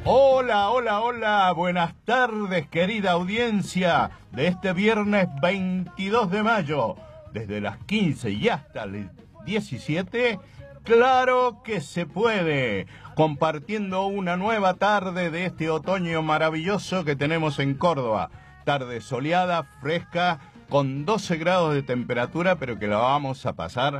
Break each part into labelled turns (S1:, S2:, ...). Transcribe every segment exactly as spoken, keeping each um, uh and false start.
S1: Hola, hola, hola, buenas tardes, querida audiencia de este viernes veintidós de mayo, desde las quince y hasta las diecisiete, claro que se puede, compartiendo una nueva tarde de este otoño maravilloso que tenemos en Córdoba, tarde soleada, fresca, con doce grados de temperatura, pero que la vamos a pasar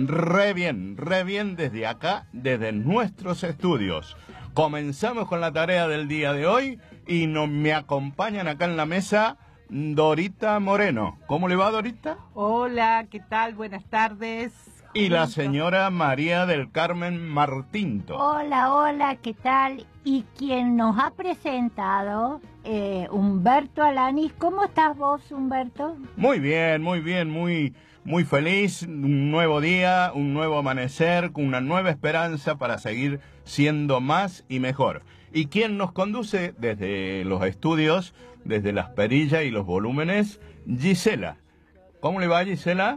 S1: re bien, re bien desde acá, desde nuestros estudios. Comenzamos con la tarea del día de hoy y nos, me acompañan acá en la mesa Dorita Moreno. ¿Cómo le va, Dorita?
S2: Hola, ¿qué tal? Buenas tardes.
S1: Y la señora María del Carmen Martinto.
S3: Hola, hola, ¿qué tal? Y quien nos ha presentado, eh, Humberto Alanis. ¿Cómo estás vos, Humberto?
S1: Muy bien, muy bien, muy, muy feliz. Un nuevo día, un nuevo amanecer, con una nueva esperanza para seguir siendo más y mejor. Y quien nos conduce desde los estudios, desde las perillas y los volúmenes, Gisela. ¿Cómo le va, Gisela?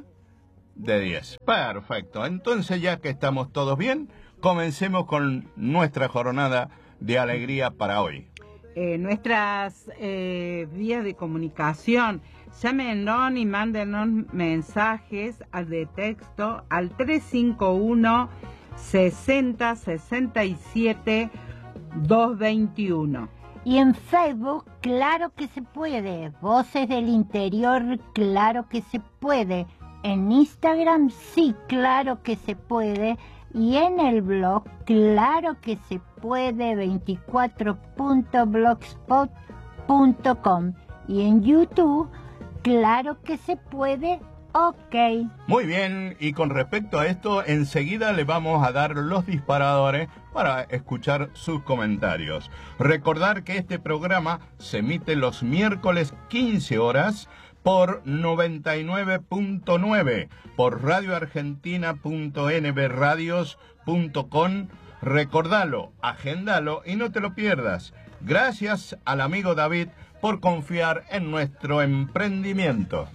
S1: De diez. Perfecto. Entonces, ya que estamos todos bien, comencemos con nuestra jornada de alegría para hoy.
S2: Eh, nuestras eh, vías de comunicación, llámenos y mándenos mensajes al de texto al tres cinco uno, sesenta, sesenta y siete, doscientos veintiuno.
S3: Y en Facebook, claro que se puede. Voces del Interior, claro que se puede. En Instagram, sí, claro que se puede. Y en el blog, claro que se puede, veinticuatro punto blogspot punto com. Y en YouTube, claro que se puede, ok.
S1: Muy bien, y con respecto a esto, enseguida le vamos a dar los disparadores para escuchar sus comentarios. Recordar que este programa se emite los miércoles quince horas por noventa y nueve punto nueve, por radioargentina punto n b radios punto com. Recordalo, agendalo y no te lo pierdas. Gracias al amigo David por confiar en nuestro emprendimiento.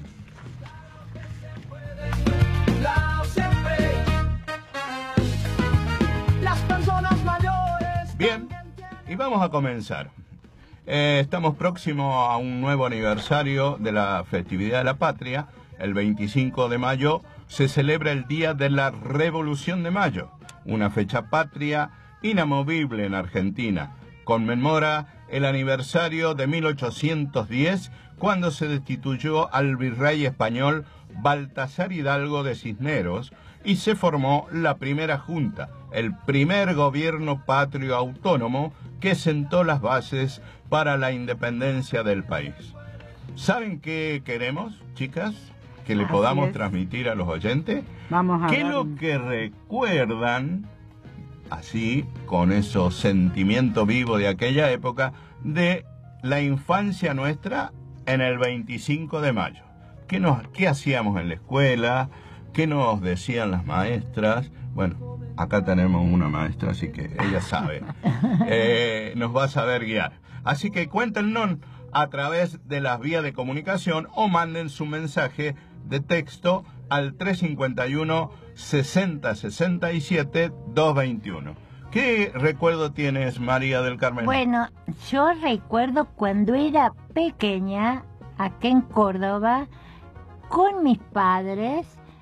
S1: Bien, y vamos a comenzar. Eh, estamos próximos a un nuevo aniversario de la festividad de la patria. El veinticinco de mayo se celebra el Día de la Revolución de Mayo, una fecha patria inamovible en Argentina. Conmemora el aniversario de mil ochocientos diez, cuando se destituyó al virrey español Baltasar Hidalgo de Cisneros y se formó la primera junta, el primer gobierno patrio autónomo que sentó las bases para la independencia del país. ¿Saben qué queremos, chicas? Que le
S2: Así
S1: podamos
S2: es.
S1: transmitir a los oyentes.
S2: Vamos a
S1: ¿Qué es
S2: dar
S1: lo
S2: un-
S1: que recuerdan, así, con esos sentimientos vivos de aquella época, de la infancia nuestra en el veinticinco de mayo? ¿Qué, nos, qué hacíamos en la escuela? ¿Qué nos decían las maestras? Bueno, acá tenemos una maestra, así que ella sabe. Eh, nos va a saber guiar. Así que cuéntenos a través de las vías de comunicación o manden su mensaje de texto al tres cinco uno, sesenta, sesenta y siete, doscientos veintiuno. ¿Qué recuerdo tienes, María del Carmen?
S3: Bueno, yo recuerdo cuando era pequeña, acá en Córdoba, con mis padres,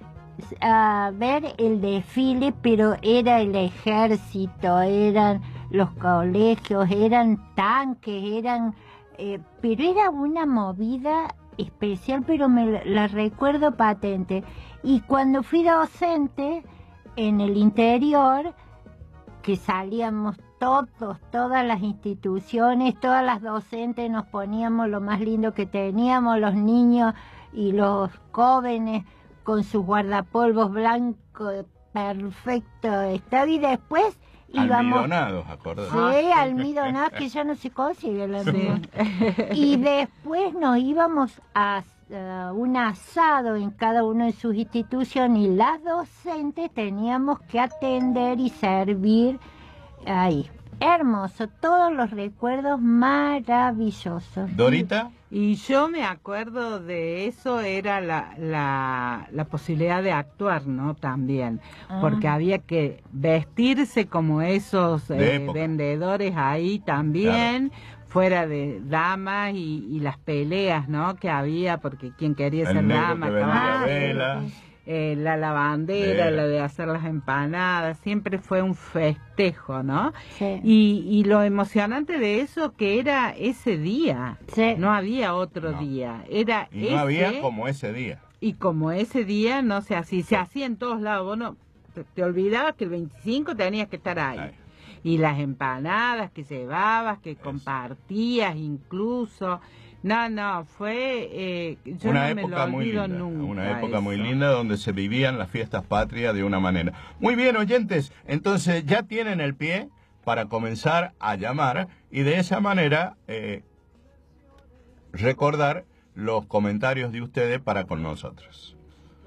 S3: a ver el desfile, pero era el ejército, eran los colegios, eran tanques, eran, eh, pero era una movida especial, pero me la, la recuerdo patente. Y cuando fui docente en el interior, que salíamos todos, todas las instituciones, todas las docentes nos poníamos lo más lindo que teníamos, los niños y los jóvenes con sus guardapolvos blancos, perfecto estado, y después íbamos...
S1: Almidonados, acordás.
S3: Sí, almidonados, que ya no se consigue el almidón. Y después nos íbamos a, a un asado en cada una de sus instituciones y las docentes teníamos que atender y servir ahí. hermoso, todos los recuerdos maravillosos.
S1: ¿Dorita?
S2: Y yo me acuerdo de eso, era la, la, la posibilidad de actuar, ¿no? También,
S3: Ah.
S2: porque había que vestirse como esos
S1: De
S2: eh,
S1: época.
S2: vendedores ahí también, fuera de damas y, y las peleas, ¿no? Que había, porque quien quería ser
S1: El negro
S2: dama,
S1: que vendía
S2: caballero,
S1: velas.
S2: eh, la lavandera,
S1: Vela.
S2: la de hacer las empanadas, siempre fue un festejo, ¿no?
S3: Sí.
S2: Y, y lo emocionante de eso que era ese día,
S3: Sí.
S2: no había otro
S1: No.
S2: día, era
S1: Y
S2: ese,
S1: no había como ese día.
S2: y como ese día no se hacía, se hacía en todos lados, vos no, te, te olvidabas que el veinticinco tenías que estar ahí.
S1: Ay.
S2: Y las empanadas que llevabas, que compartías incluso. No, no, fue... Eh, yo
S1: Una
S2: no me lo
S1: época muy
S2: olvido
S1: linda,
S2: nunca.
S1: una época muy
S2: eso.
S1: linda donde se vivían las fiestas patrias de una manera. Muy bien, oyentes, entonces ya tienen el pie para comenzar a llamar y de esa manera eh, recordar los comentarios de ustedes para con nosotros.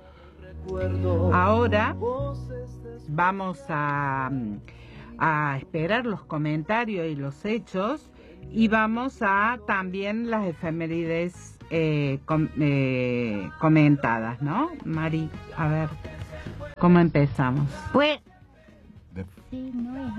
S2: Ahora vamos a, a esperar los comentarios y los hechos y vamos a también las efemérides eh, com- eh, comentadas, ¿no? Mari, a ver, ¿cómo empezamos?
S3: Pues,
S1: De-
S3: sí, no es